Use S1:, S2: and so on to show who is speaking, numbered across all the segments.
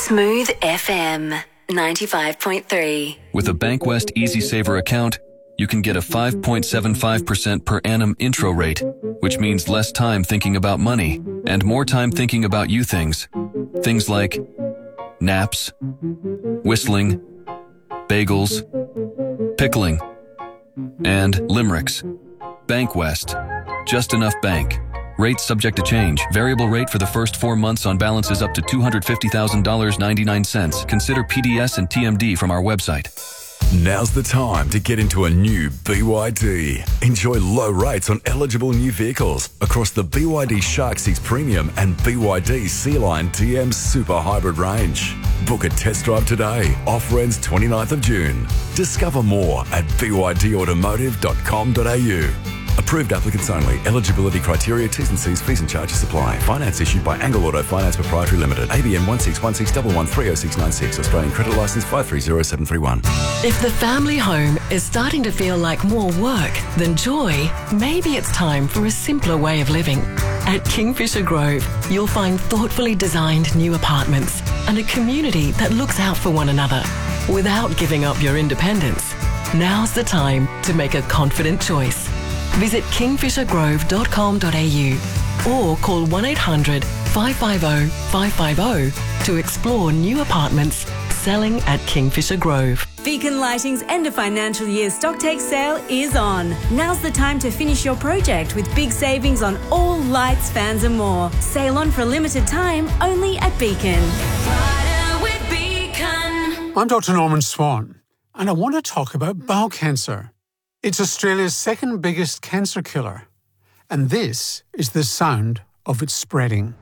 S1: Smooth FM 95.3.
S2: With a Bankwest Easy Saver account, you can get a 5.75% per annum intro rate, which means less time thinking about money and more time thinking about you things. Things like naps, whistling, bagels, pickling, and limericks. Bankwest. Just enough bank. Rates subject to change. Variable rate for the first 4 months on balances up to $250,000.99. Consider PDS and TMD from our website.
S3: Now's the time to get into a new BYD. Enjoy low rates on eligible new vehicles across the BYD Shark 6 Premium and BYD Sea-Line TM Super Hybrid range. Book a test drive today. Offer ends 29th of June. Discover more at bydautomotive.com.au. Approved applicants only. Eligibility criteria, T's and C's, fees and charges apply. Finance issued by Angle Auto Finance Proprietary Limited. ABN 16161130696. Australian credit licence 530731.
S4: If the family home is starting to feel like more work than joy, maybe it's time for a simpler way of living. At Kingfisher Grove, you'll find thoughtfully designed new apartments and a community that looks out for one another without giving up your independence. Now's the time to make a confident choice. Visit kingfishergrove.com.au or call 1-800-550-550 to explore new apartments selling at Kingfisher Grove.
S5: Beacon Lighting's end of financial year stocktake sale is on. Now's the time to finish your project with big savings on all lights, fans and more. Sale on for a limited time only at Beacon.
S1: With Beacon.
S6: I'm Dr. Norman Swan, and I want to talk about bowel cancer. It's Australia's second biggest cancer killer, and this is the sound of it spreading.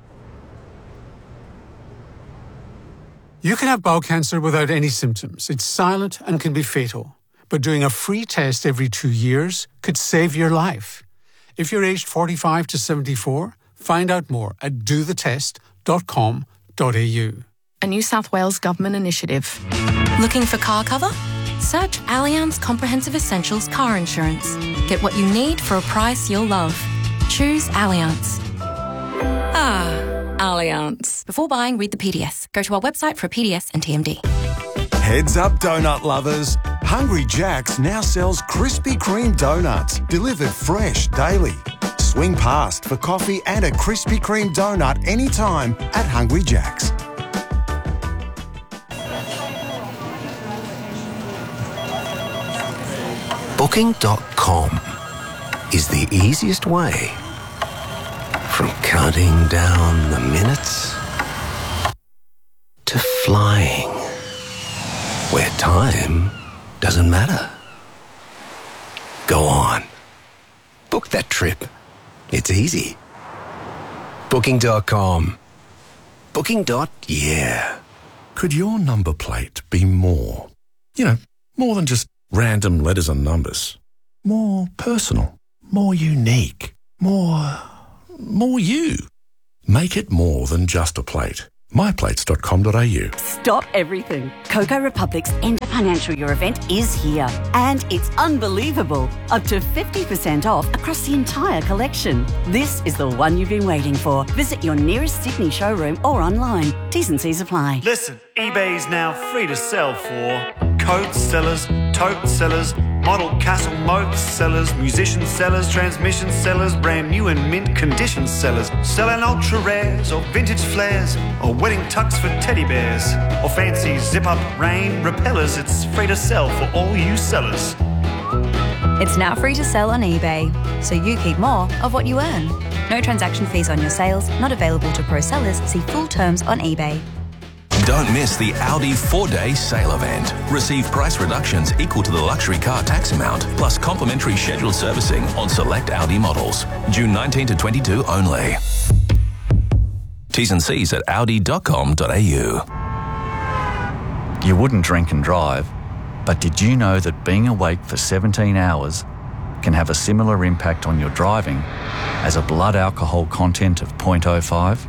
S6: You can have bowel cancer without any symptoms. It's silent and can be fatal, but doing a free test every 2 years could save your life. If you're aged 45 to 74, find out more at dothetest.com.au.
S7: A New South Wales government initiative.
S8: Looking for car cover? Search Allianz Comprehensive Essentials Car Insurance. Get what you need for a price you'll love. Choose Allianz.
S7: Allianz.
S8: Before buying, read the PDS. Go to our website for a PDS and TMD.
S9: Heads up, donut lovers. Hungry Jack's now sells Krispy Kreme donuts, delivered fresh daily. Swing past for coffee and a Krispy Kreme donut anytime at Hungry Jack's.
S10: Booking.com is the easiest way from counting down the minutes to flying, where time doesn't matter. Go on. Book that trip. It's easy. Booking.com. Booking.yeah.
S11: Could your number plate be more? More than just random letters and numbers. More personal. More unique. More you. Make it more than just a plate. myplates.com.au.
S12: Stop everything. Coco Republic's end of financial year event is here. And it's unbelievable. Up to 50% off across the entire collection. This is the one you've been waiting for. Visit your nearest Sydney showroom or online. T's and C's apply.
S13: Listen, eBay's now free to sell for coat sellers, tote sellers, model castle moat sellers, musician sellers, transmission sellers, brand new and mint condition sellers, selling ultra rares or vintage flares or wedding tucks for teddy bears or fancy zip up rain repellers. It's free to sell for all you sellers.
S14: It's now free to sell on eBay, so you keep more of what you earn. No transaction fees on your sales, not available to pro sellers. See full terms on eBay.
S15: Don't miss the Audi 4-day sale event. Receive price reductions equal to the luxury car tax amount, plus complimentary scheduled servicing on select Audi models. June 19 to 22 only. T's and C's at audi.com.au.
S16: You wouldn't drink and drive, but did you know that being awake for 17 hours can have a similar impact on your driving as a blood alcohol content of 0.05?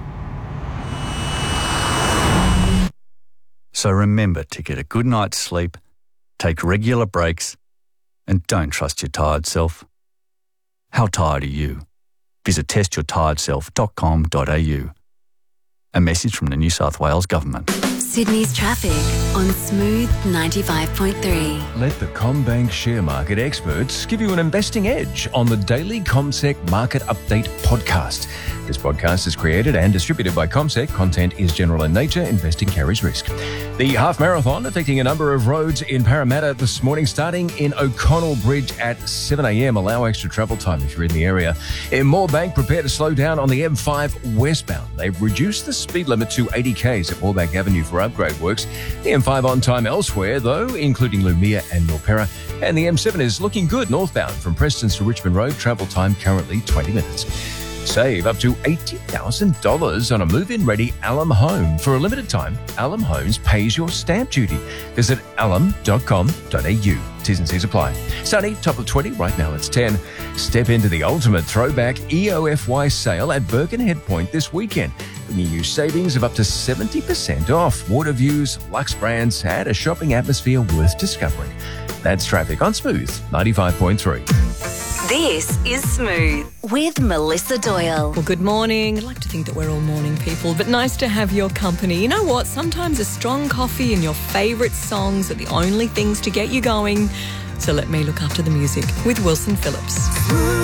S16: So remember to get a good night's sleep, take regular breaks, and don't trust your tired self. How tired are you? Visit testyourtiredself.com.au. A message from the New South Wales Government.
S1: Sydney's traffic on Smooth 95.3.
S17: Let the CommBank share market experts give you an investing edge on the daily CommSec Market Update podcast. This podcast is created and distributed by CommSec. Content is general in nature. Investing carries risk. The half marathon affecting a number of roads in Parramatta this morning, starting in O'Connell Bridge at 7 a.m. Allow extra travel time if you're in the area. In Moorebank, prepare to slow down on the M5 westbound. They've reduced the speed limit to 80 k's at Moorebank Avenue for upgrade works. The M5 on time elsewhere, though, including Lumia and Milperra. And the M7 is looking good northbound from Prestons to Richmond Road. Travel time currently 20 minutes. Save up to $80,000 on a move-in-ready Alum home. For a limited time, Alum Homes pays your stamp duty. Visit alum.com.au. T's and C's apply. Sunny, top of 20. Right now it's 10. Step into the ultimate throwback EOFY sale at Birkenhead Point this weekend. Bringing you savings of up to 70% off. Water views, luxe brands, and a shopping atmosphere worth discovering. That's traffic on Smooth 95.3.
S1: This is Smooth with Melissa Doyle.
S18: Well, good morning. I'd like to think that we're all morning people, but nice to have your company. You know what? Sometimes a strong coffee and your favourite songs are the only things to get you going. So let me look after the music with Wilson Phillips.